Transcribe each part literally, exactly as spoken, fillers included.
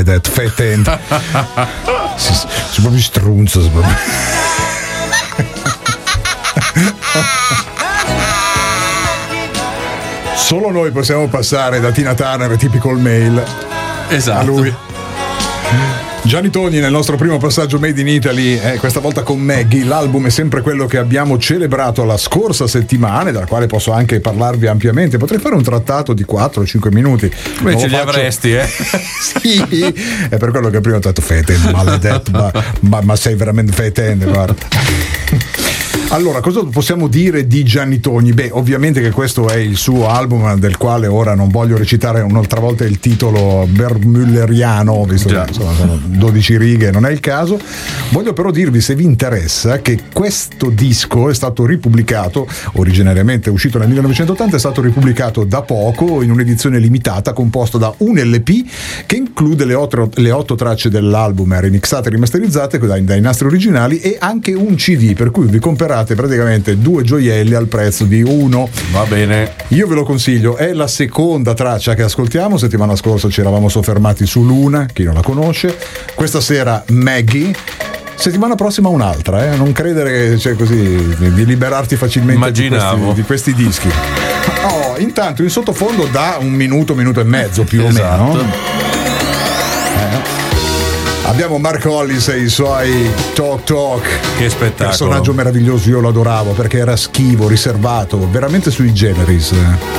maledetto fetente. si, si proprio strunza si proprio. Solo noi possiamo passare da Tina Turner e Typical Male esatto. a lui. Gianni Togni nel nostro primo passaggio Made in Italy, eh, questa volta con Maggie. L'album è sempre quello che abbiamo celebrato la scorsa settimana, della quale posso anche parlarvi ampiamente. Potrei fare un trattato di quattro o cinque minuti. Beh, ce li faccio... avresti, eh? Sì, è per quello che prima ho detto fetente, maledetto, ma, ma, ma sei veramente fetente, guarda. Allora, cosa possiamo dire di Gianni Togni? Beh, ovviamente che questo è il suo album, del quale ora non voglio recitare un'altra volta il titolo bermulleriano, visto Già. che insomma, sono dodici righe, non è il caso. Voglio però dirvi, se vi interessa, che questo disco è stato ripubblicato, originariamente uscito nel millenovecentottanta, è stato ripubblicato da poco in un'edizione limitata composta da un L P che include le otto, le otto tracce dell'album remixate e rimasterizzate dai, dai nastri originali, e anche un C D, per cui vi comprerate praticamente due gioielli al prezzo di uno. Va bene, io ve lo consiglio. È la seconda traccia che ascoltiamo. Settimana scorsa ci eravamo soffermati su Luna, chi non la conosce. Questa sera Maggie. Settimana prossima un'altra, eh? Non credere che, cioè, così di liberarti facilmente di questi, di questi dischi. Oh, intanto in sottofondo da un minuto, minuto e mezzo più esatto. o meno eh. Abbiamo Mark Hollis e i suoi Talk Talk. Che spettacolo. Personaggio meraviglioso, io lo adoravo perché era schivo, riservato, veramente sui generis.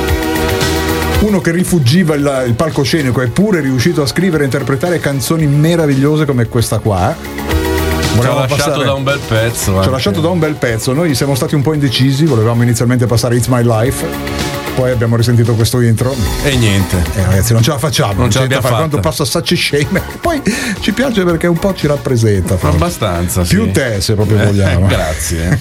Uno che rifuggiva il, il palcoscenico, eppure è riuscito a scrivere e interpretare canzoni meravigliose come questa qua. Ci ha lasciato passare... da un bel pezzo. Ci ha lasciato da un bel pezzo. Noi siamo stati un po' indecisi, volevamo inizialmente passare It's My Life. Poi abbiamo risentito questo intro e niente, eh, ragazzi, non ce la facciamo, non, non ce l'abbiamo fatta. Quando passa Such a Shame, poi ci piace perché un po' ci rappresenta, abbastanza più sì. te, se proprio eh, vogliamo. Grazie.